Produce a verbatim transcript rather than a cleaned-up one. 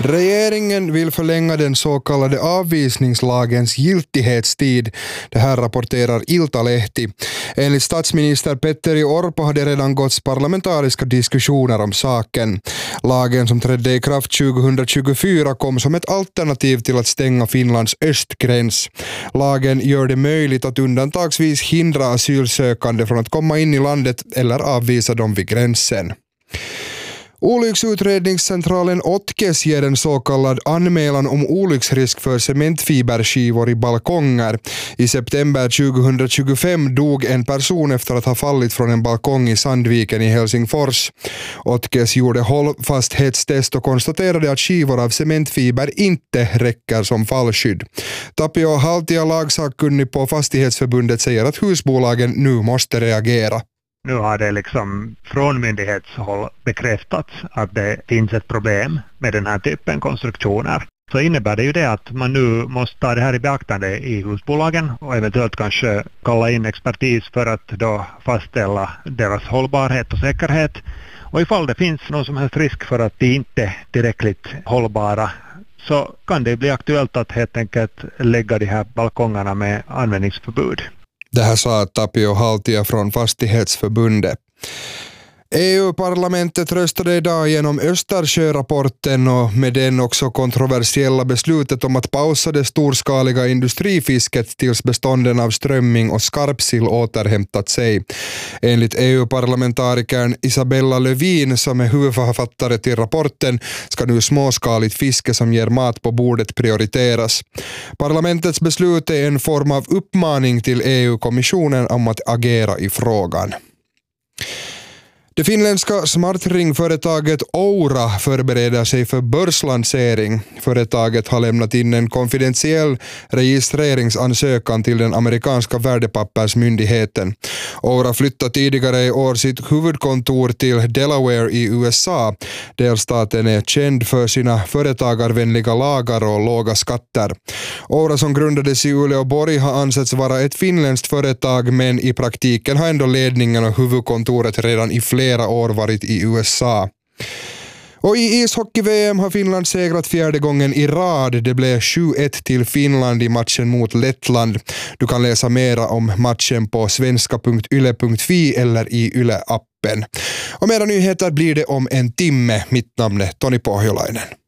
Regeringen vill förlänga den så kallade avvisningslagens giltighetstid. Det här rapporterar Iltalehti. Enligt statsminister Petteri Orpo hade redan gått parlamentariska diskussioner om saken. Lagen som trädde i kraft tjugohundratjugofyra kom som ett alternativ till att stänga Finlands östgräns. Lagen gör det möjligt att undantagsvis hindra asylsökande från att komma in i landet eller avvisa dem vid gränsen. Olycksutredningscentralen Otkes ger en så kallad anmälan om olycksrisk för cementfiberskivor i balkonger. I september tjugohundratjugofem dog en person efter att ha fallit från en balkong i Sandviken i Helsingfors. Otkes gjorde hållfasthetstest och konstaterade att skivor av cementfiber inte räcker som fallskydd. Tapio Haltia, lagsakkunnig på Fastighetsförbundet, säger att husbolagen nu måste reagera. Nu har det liksom från myndighetshåll bekräftats att det finns ett problem med den här typen konstruktioner. Så innebär det ju det att man nu måste ta det här i beaktande i husbolagen och eventuellt kanske kalla in expertis för att då fastställa deras hållbarhet och säkerhet. Och ifall det finns någon som helst risk för att de inte är tillräckligt hållbara, så kan det bli aktuellt att helt enkelt lägga de här balkongerna med användningsförbud. Det här sa Tapio Haltia från Fastighetsförbundet. E U-parlamentet röstade idag genom Östersjörapporten och med den också kontroversiella beslutet om att pausa det storskaliga industrifisket tills bestånden av strömming och skarpsill återhämtat sig. Enligt E U-parlamentarikern Isabella Lövin, som är huvudförfattare till rapporten, ska nu småskaligt fiske som ger mat på bordet prioriteras. Parlamentets beslut är en form av uppmaning till E U-kommissionen om att agera i frågan. Det finländska smartringföretaget Oura förbereder sig för börslansering. Företaget har lämnat in en konfidentiell registreringsansökan till den amerikanska värdepappersmyndigheten. Oura flyttade tidigare i år sitt huvudkontor till Delaware i U S A. Delstaten är känd för sina företagarvänliga lagar och låga skatter. Oura, som grundades i Uleåborg, har ansetts vara ett finländskt företag, men i praktiken har ändå ledningen och huvudkontoret redan i flera flera år varit i U S A. Och i ishockey-V M har Finland segrat fjärde gången i rad. Det blev sju ett till Finland i matchen mot Lettland. Du kan läsa mera om matchen på svenska punkt yle punkt fi eller i Yle-appen. Och mera nyheter blir det om en timme. Mitt namn är Toni Pohjolainen.